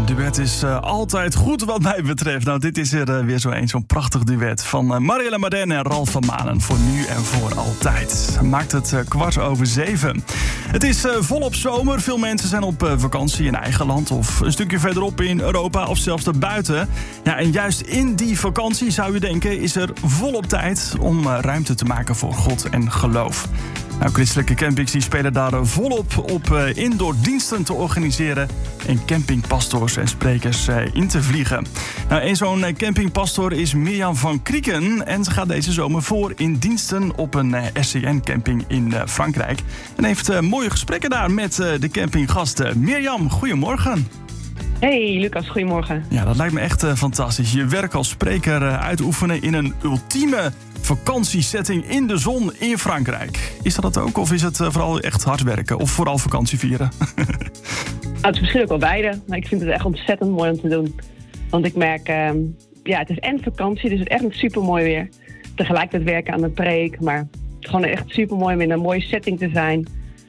een duet is altijd goed wat mij betreft. Nou, dit is er weer zo'n prachtig duet van Marielle Marden en Ralf van Manen. Voor nu en voor altijd. Maakt het 6:15. Het is volop zomer. Veel mensen zijn op vakantie in eigen land of een stukje verderop in Europa of zelfs daarbuiten. Ja, en juist in die vakantie, zou je denken, is er volop tijd om ruimte te maken voor God en geloof. Nou, christelijke campings die spelen daar volop op indoor diensten te organiseren en campingpastors en sprekers in te vliegen. Nou, een zo'n campingpastor is Mirjam van Krieken en ze gaat deze zomer voor in diensten op een RCN-camping in Frankrijk. En heeft mooie gesprekken daar met de campinggasten. Mirjam, goedemorgen. Hey Lucas, goedemorgen. Ja, dat lijkt me echt fantastisch. Je werk als spreker uitoefenen in een ultieme vakantiesetting in de zon in Frankrijk. Is dat ook of is het vooral echt hard werken of vooral vakantie vieren? Het is misschien ook wel beide, maar ik vind het echt ontzettend mooi om te doen. Want ik merk, het is en vakantie, dus het is echt super mooi weer. Tegelijkertijd werken aan de preek, maar gewoon echt super mooi om in een mooie setting te zijn.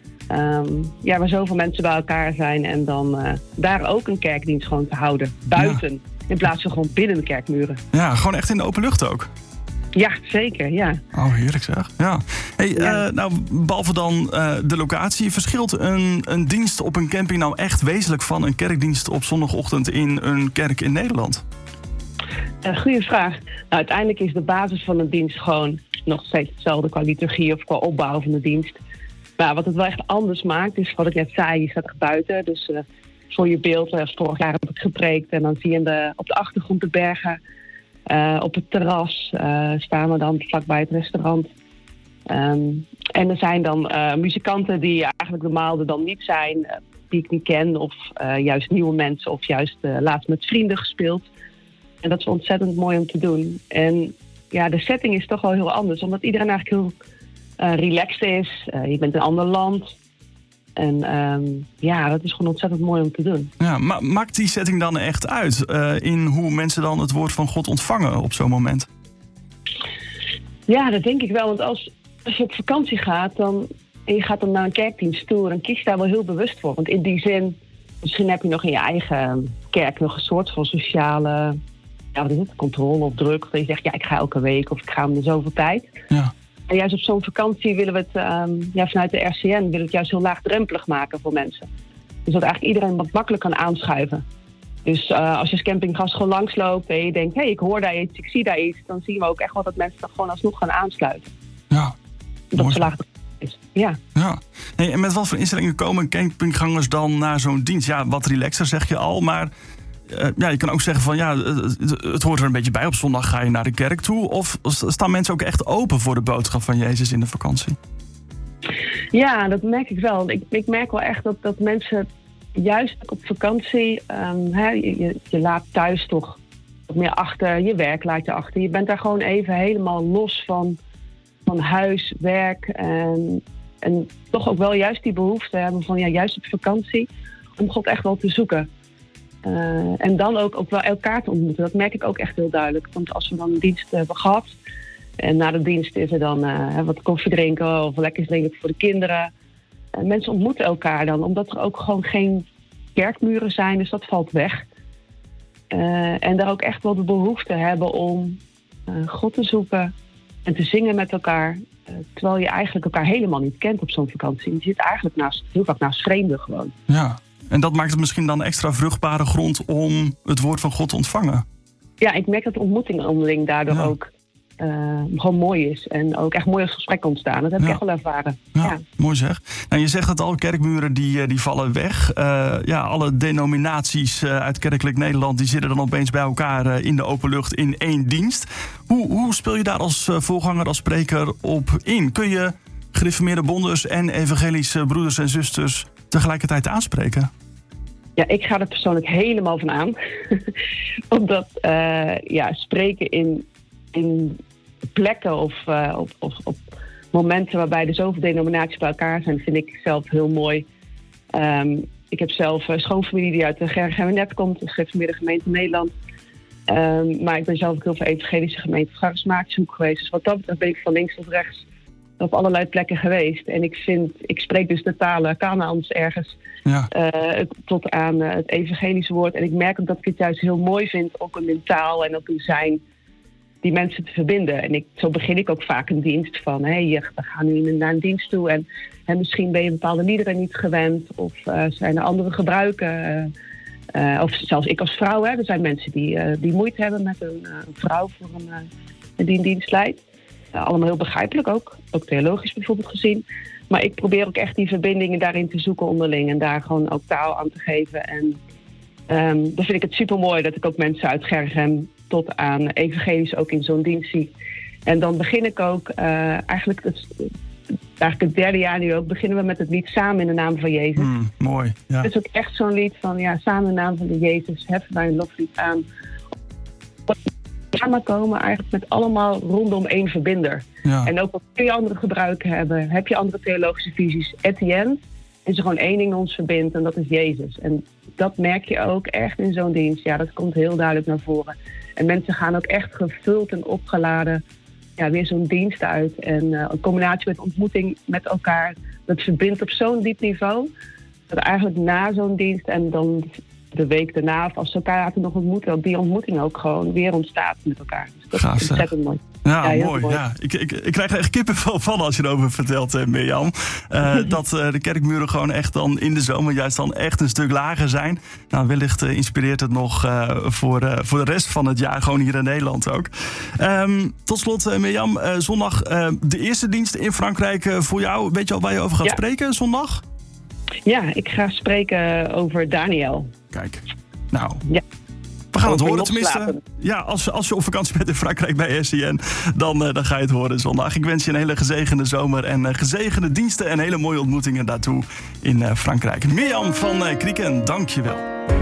Waar zoveel mensen bij elkaar zijn en dan daar ook een kerkdienst gewoon te houden. Buiten, in plaats van gewoon binnen de kerkmuren. Ja, gewoon echt in de open lucht ook. Ja, zeker, ja. Oh, heerlijk zeg. Ja. Hey, behalve dan de locatie, verschilt een dienst op een camping nou echt wezenlijk van een kerkdienst op zondagochtend in een kerk in Nederland? Goeie vraag. Nou, uiteindelijk is de basis van een dienst gewoon nog steeds hetzelfde qua liturgie of qua opbouw van de dienst. Maar wat het wel echt anders maakt, is wat ik net zei, je staat er buiten. Dus voor je beeld, vorig jaar heb ik gepreekt en dan zie je op de achtergrond de bergen. Op het terras staan we dan vlakbij het restaurant. En er zijn dan muzikanten die eigenlijk normaal er dan niet zijn, die ik niet ken. Of juist nieuwe mensen of juist laatst met vrienden gespeeld. En dat is ontzettend mooi om te doen. En ja, de setting is toch wel heel anders, omdat iedereen eigenlijk heel relaxed is. Je bent in een ander land. En dat is gewoon ontzettend mooi om te doen. Ja, maar maakt die setting dan echt uit in hoe mensen dan het woord van God ontvangen op zo'n moment? Ja, dat denk ik wel. Want als je op vakantie gaat en je gaat dan naar een kerkdienst toe, dan kies je daar wel heel bewust voor. Want in die zin, misschien heb je nog in je eigen kerk nog een soort van sociale controle of druk. Of dat je zegt, ik ga elke week of ik ga om de zoveel tijd. Ja. En juist op zo'n vakantie willen we het, vanuit de RCN, willen we het juist heel laagdrempelig maken voor mensen. Dus dat eigenlijk iedereen wat makkelijk kan aanschuiven. Dus als je als campinggast gewoon langsloopt en je denkt, ik hoor daar iets, ik zie daar iets, dan zien we ook echt wel dat mensen dat gewoon alsnog gaan aansluiten. Ja. Dat het laagdrempelig is. Ja. Hey, en met wat voor instellingen komen campinggangers dan naar zo'n dienst? Ja, wat relaxer zeg je al, maar je kan ook zeggen van het hoort er een beetje bij. Op zondag ga je naar de kerk toe. Of staan mensen ook echt open voor de boodschap van Jezus in de vakantie? Ja, dat merk ik wel. Ik merk wel echt dat mensen juist op vakantie, je laat thuis toch wat meer achter. Je werk laat je achter. Je bent daar gewoon even helemaal los van huis, werk. En toch ook wel juist die behoefte hebben van juist op vakantie om God echt wel te zoeken. En dan ook wel elkaar te ontmoeten. Dat merk ik ook echt heel duidelijk. Want als we dan een dienst hebben gehad en na de dienst is er dan wat koffie drinken of lekker drinken voor de kinderen. Mensen ontmoeten elkaar dan, omdat er ook gewoon geen kerkmuren zijn, dus dat valt weg. En daar ook echt wel de behoefte hebben om God te zoeken en te zingen met elkaar. Terwijl je eigenlijk elkaar helemaal niet kent op zo'n vakantie. Je zit eigenlijk heel vaak naast vreemden gewoon. Ja. En dat maakt het misschien dan extra vruchtbare grond om het woord van God te ontvangen. Ja, ik merk dat de ontmoeting onderling daardoor ook gewoon mooi is. En ook echt mooi als gesprek ontstaan. Dat heb ik echt wel ervaren. Ja, mooi zeg. Nou, je zegt het al, kerkmuren die vallen weg. Alle denominaties uit kerkelijk Nederland die zitten dan opeens bij elkaar in de open lucht in één dienst. Hoe speel je daar als voorganger, als spreker op in? Kun je gereformeerde bonders en evangelische broeders en zusters tegelijkertijd aanspreken? Ja, ik ga er persoonlijk helemaal van aan. Omdat spreken in plekken of op momenten waarbij er zoveel denominaties bij elkaar zijn, vind ik zelf heel mooi. Ik heb zelf schoonfamilie die uit de Gergemenet komt, de gereformeerde gemeente Nederland. Maar ik ben zelf ook heel veel evangelische gemeenten charismatisch hoek geweest. Dus wat dat betreft ben ik van links tot rechts op allerlei plekken geweest. En ik spreek dus de talen Kanaans ergens tot aan het evangelische woord. En ik merk ook dat ik het juist heel mooi vind, ook in taal en ook in zijn, die mensen te verbinden. En zo begin ik ook vaak een dienst van, we gaan nu naar een dienst toe en misschien ben je bepaalde liederen niet gewend of zijn er andere gebruiken. Of zelfs ik als vrouw, er zijn mensen die moeite hebben met een vrouw voor die een dienst leidt. Allemaal heel begrijpelijk ook theologisch bijvoorbeeld gezien. Maar ik probeer ook echt die verbindingen daarin te zoeken onderling en daar gewoon ook taal aan te geven. En dan vind ik het super mooi dat ik ook mensen uit Gergem tot aan evangelisch ook in zo'n dienst zie. En dan begin ik ook eigenlijk het derde jaar nu ook, beginnen we met het lied Samen in de naam van Jezus. Mooi, ja. Het is ook echt zo'n lied van, samen in de naam van de Jezus, heffen wij een loflied aan. Samenkomen eigenlijk met allemaal rondom één verbinder. Ja. En ook wat kun je andere gebruiken hebben, heb je andere theologische visies. At the end is er gewoon één ding ons verbindt en dat is Jezus. En dat merk je ook echt in zo'n dienst. Ja, dat komt heel duidelijk naar voren. En mensen gaan ook echt gevuld en opgeladen weer zo'n dienst uit. En een combinatie met ontmoeting met elkaar. Dat verbindt op zo'n diep niveau. Dat eigenlijk na zo'n dienst en dan de week daarna, of als ze elkaar laten nog ontmoeten, dat die ontmoeting ook gewoon weer ontstaat met elkaar. Dus dat is ontzettend mooi. Ja, mooi. Ja. Ik krijg er echt kippenvel van als je erover vertelt, Mirjam. Dat de kerkmuren gewoon echt dan in de zomer juist dan echt een stuk lager zijn. Nou, wellicht inspireert het nog voor de rest van het jaar, gewoon hier in Nederland ook. Tot slot, Mirjam, zondag de eerste dienst in Frankrijk voor jou. Weet je al waar je over gaat spreken zondag? Ja, ik ga spreken over Daniel. Kijk, nou... Ja. We gaan het horen, tenminste. Ja, als je op vakantie bent in Frankrijk bij SCN, dan ga je het horen zondag. Ik wens je een hele gezegende zomer en gezegende diensten en hele mooie ontmoetingen daartoe in Frankrijk. Mirjam van Krieken, dank je wel.